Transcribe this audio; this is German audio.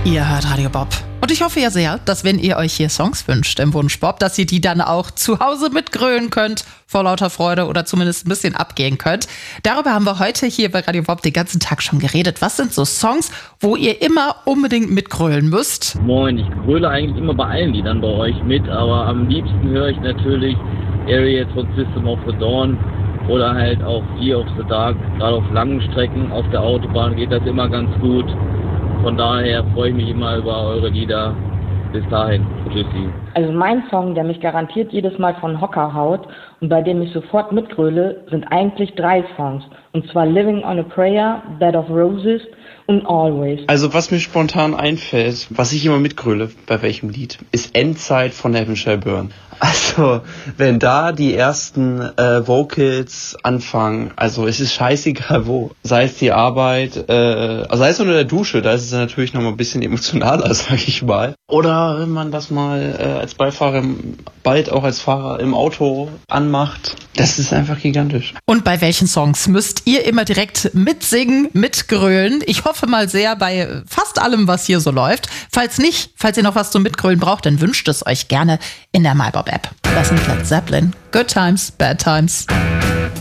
Ihr hört Radio Bob. Und ich hoffe ja sehr, dass wenn ihr euch hier Songs wünscht im Wunsch Bob, dass ihr die dann auch zu Hause mitgrölen könnt, vor lauter Freude oder zumindest ein bisschen abgehen könnt. Darüber haben wir heute hier bei Radio Bob den ganzen Tag schon geredet. Was sind so Songs, wo ihr immer unbedingt mitgrölen müsst? Moin, ich gröle eigentlich immer bei allen Liedern bei euch mit, aber am liebsten höre ich natürlich Areas von System of a Down oder halt auch Fear of the Dark. Gerade auf langen Strecken auf der Autobahn geht das immer ganz gut. Von daher freue ich mich immer über eure Lieder. Bis dahin. Tschüssi. Also mein Song, der mich garantiert jedes Mal von Hocker haut und bei dem ich sofort mitgröle, sind eigentlich 3 Songs. Und zwar Living on a Prayer, Bed of Roses und Always. Also was mir spontan einfällt, was ich immer mitgröle, bei welchem Lied, ist Endzeit von Heaven Shall Burn. Also, wenn da die ersten Vocals anfangen, also es ist scheißegal wo, sei es die Arbeit, also sei es unter der Dusche, da ist es natürlich noch mal ein bisschen emotionaler, sag ich mal. Oder wenn man das mal als Beifahrer, bald auch als Fahrer im Auto anmacht, das ist einfach gigantisch. Und bei welchen Songs müsst ihr immer direkt mitsingen, mitgrölen? Ich hoffe mal sehr bei fast allem, was hier so läuft. Falls nicht, falls ihr noch was zum Mitgrölen braucht, dann wünscht es euch gerne in der MyBob App. Das sind Led Zeppelin. Good Times, Bad Times.